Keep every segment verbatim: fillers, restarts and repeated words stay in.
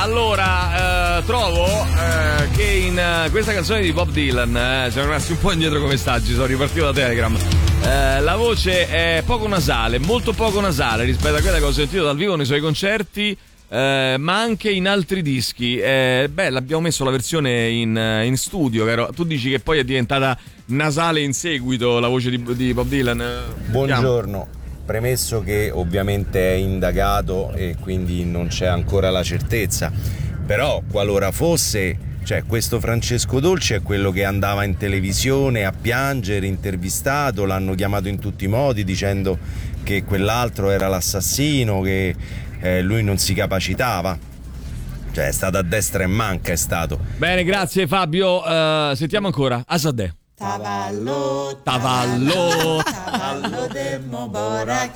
Allora, eh, trovo eh, che in uh, questa canzone di Bob Dylan, eh, siamo rimasti un po' indietro come messaggi, sono ripartito da Telegram. Eh, la voce è poco nasale, molto poco nasale rispetto a quella che ho sentito dal vivo nei suoi concerti. Eh, ma anche in altri dischi. Eh, beh, l'abbiamo messo la versione in, in studio, caro. Tu dici che poi è diventata nasale in seguito la voce di, di Bob Dylan? Buongiorno. Premesso che ovviamente è indagato e quindi non c'è ancora la certezza, però qualora fosse, cioè questo Francesco Dolci è quello che andava in televisione a piangere, intervistato, l'hanno chiamato in tutti i modi dicendo che quell'altro era l'assassino, che eh, lui non si capacitava. Cioè è stato a destra e manca, è stato. Bene, grazie Fabio. Uh, sentiamo ancora Azadeh. Tavallo, Tavallo, Tavallo del Mobarak,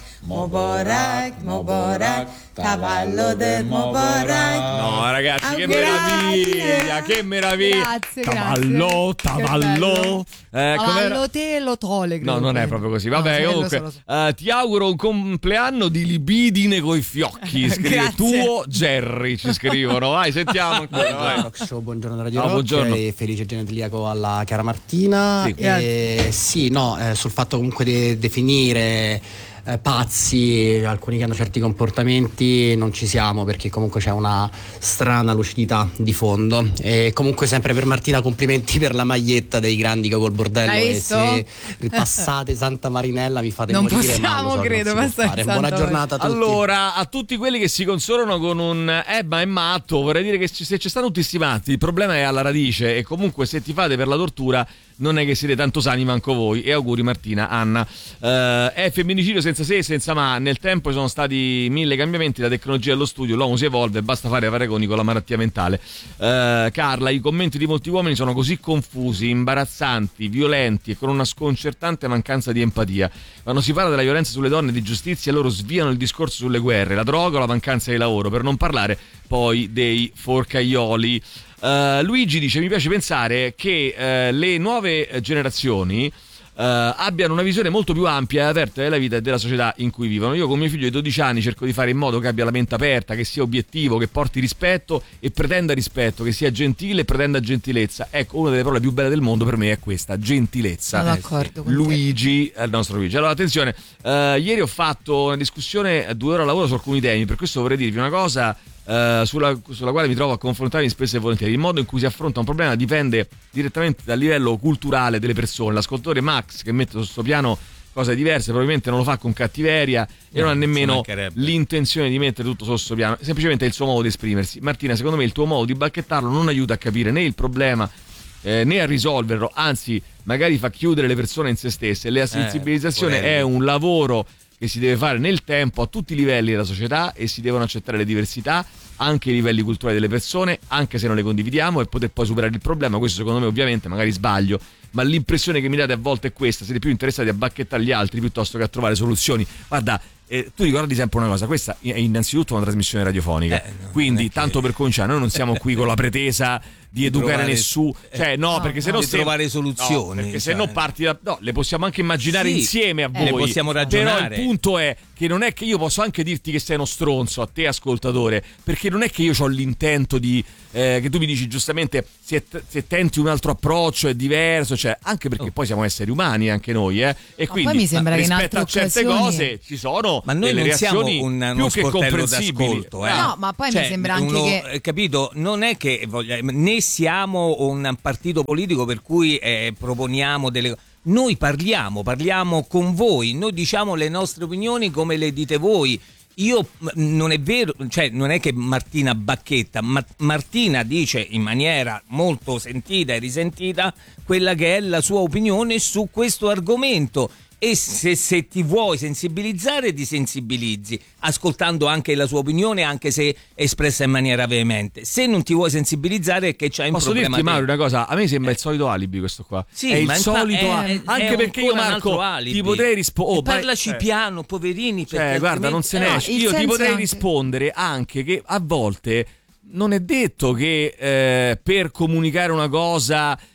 Mobarak, Mobarak, Tavallo del Mobarak. No ragazzi, Ah, che grazie. meraviglia, che meraviglia. Grazie, Tavallo, grazie. Tavallo. Eh, com'era? Tavallo te lo tole. No, non è proprio così. Vabbè, No, comunque, lo so, lo so. eh, ti auguro un compleanno di libidine coi fiocchi. Scrive Grazie. tuo Jerry, ci scrivono. Vai, sentiamo ancora. Vai. Rock Show, buongiorno da Radio Ciao, Rock buongiorno. e felice genitaliaco alla cara Martina. Sì. E, sì, no, eh, sul fatto comunque di definire eh, pazzi alcuni che hanno certi comportamenti non ci siamo, perché comunque c'è una strana lucidità di fondo. E comunque sempre per Martina complimenti per la maglietta dei grandi che col bordello. Hai E visto? se ripassate Santa Marinella vi fate Non morire, ma possiamo, lo so che credo, non si può passare fare. Santa Buona giornata a tutti. Allora, a tutti quelli che si consolano con un eh ma è matto, vorrei dire che ci- se ci stanno tutti sti matti, il problema è alla radice, e comunque se ti fate per la tortura non è che siete tanto sani manco voi. E auguri Martina. Anna, eh, è femminicidio senza se e senza ma. Nel tempo ci sono stati mille cambiamenti, la tecnologia allo studio, l'uomo si evolve, basta fare paragoni con la malattia mentale. Eh, Carla, i commenti di molti uomini sono così confusi, imbarazzanti, violenti e con una sconcertante mancanza di empatia. Quando si parla della violenza sulle donne e di giustizia, loro sviano il discorso sulle guerre, la droga o la mancanza di lavoro, per non parlare poi dei forcaioli. Uh, Luigi dice: mi piace pensare che uh, le nuove generazioni uh, abbiano una visione molto più ampia e aperta della vita e della società in cui vivono. Io con mio figlio di dodici anni cerco di fare in modo che abbia la mente aperta, che sia obiettivo, che porti rispetto e pretenda rispetto, che sia gentile e pretenda gentilezza. Ecco, una delle parole più belle del mondo per me è questa: gentilezza. Sono d'accordo con te. Luigi è il nostro Luigi. Allora attenzione, uh, ieri ho fatto una discussione a due ore al lavoro su alcuni temi, per questo vorrei dirvi una cosa Uh, sulla, sulla quale mi trovo a confrontarmi spesso e volentieri. Il modo in cui si affronta un problema dipende direttamente dal livello culturale delle persone. L'ascoltatore Max, che mette sul suo piano cose diverse, probabilmente non lo fa con cattiveria e No, non ha nemmeno ci mancherebbe. l'intenzione di mettere tutto sul suo piano, semplicemente è il suo modo di esprimersi. Martina, secondo me il tuo modo di bacchettarlo non aiuta a capire né il problema eh, né a risolverlo, anzi magari fa chiudere le persone in se stesse. La sensibilizzazione poverelli. è un lavoro che si deve fare nel tempo a tutti i livelli della società, e si devono accettare le diversità, anche i livelli culturali delle persone, anche se non le condividiamo, e poter poi superare il problema. Questo secondo me, ovviamente, magari sbaglio, ma l'impressione che mi date a volte è questa: siete più interessati a bacchettare gli altri piuttosto che a trovare soluzioni. Guarda, eh, tu ricordi sempre una cosa: questa è innanzitutto una trasmissione radiofonica, Eh, no, quindi non è che- tanto per cominciare, noi non siamo qui con la pretesa di educare trovare- nessuno, cioè no, perché se no di se- trovare no, soluzioni, perché se cioè. no parti da, no, le possiamo anche immaginare Sì, insieme a eh, voi, ne possiamo però ragionare. il punto è che non è che io posso anche dirti che sei uno stronzo a te ascoltatore, perché non è che io ho l'intento di eh, che tu mi dici giustamente se, se tenti un altro approccio è diverso, cioè anche perché Oh. poi siamo esseri umani anche noi, eh, e Ma quindi poi mi sembra che in rispetto a altre certe occasioni- cose ci sono Ma noi delle non siamo reazioni un, uno più che sportello comprensibili. d'ascolto, eh. No, ma poi mi Cioè, sembra anche uno- che- eh, capito, non è che voglia, né siamo un partito politico per cui eh, proponiamo delle. Noi parliamo, parliamo con voi, noi diciamo le nostre opinioni come le dite voi. Io m- non è vero, cioè non è che Martina bacchetta, ma Martina dice in maniera molto sentita e risentita quella che è la sua opinione su questo argomento. E se, se ti vuoi sensibilizzare ti sensibilizzi, ascoltando anche la sua opinione, anche se espressa in maniera veemente. Se non ti vuoi sensibilizzare è che c'hai un Posso problema dirti, te. Mauro, una cosa? A me sembra il solito alibi questo qua. Sì, è il ma infa- solito è- alibi. è- Anche è perché io, ancora un Marco, altro alibi. ti potrei rispondere. E parlaci piano, poverini. Cioè, perché guarda, non se ne altrimenti- esce. il Io ti senso potrei anche- rispondere anche che a volte non è detto che eh, per comunicare una cosa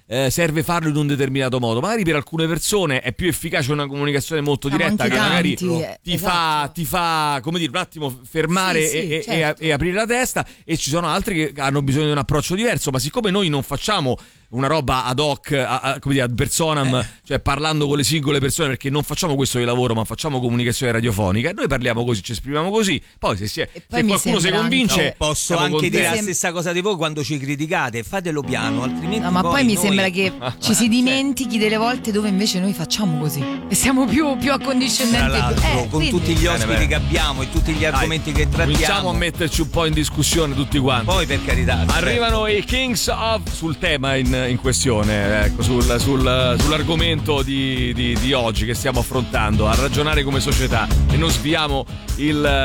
eh, serve farlo in un determinato modo. Magari per alcune persone è più efficace una comunicazione molto Siamo diretta, anche che magari tanti, eh, ti, esatto. fa, ti fa, come dire, un attimo fermare Sì, sì, e, certo. e, e aprire la testa, e ci sono altri che hanno bisogno di un approccio diverso. Ma siccome noi non facciamo una roba ad hoc, a, a, come dire, ad personam, eh. cioè parlando con le singole persone, perché non facciamo questo di lavoro, ma facciamo comunicazione radiofonica, noi parliamo così, ci esprimiamo così. Poi se, si è, poi se mi qualcuno si sembra convince, anche- Posso siamo anche contenti. dire la Sem- stessa cosa di voi quando ci criticate, fatelo piano, altrimenti No, ma poi, mi noi- sembra che ci si dimentichi delle volte dove invece noi facciamo così e siamo più, più accondiscendenti. Tra l'altro, Eh, con quindi- tutti gli ospiti bene. che abbiamo e tutti gli argomenti che Cominciamo trattiamo, a metterci un po' in discussione tutti quanti. poi per carità, Arrivano i Kings of sul tema in, in questione, ecco, sul, sul, sull'argomento di, di, di oggi che stiamo affrontando, a ragionare come società, e non sviamo il,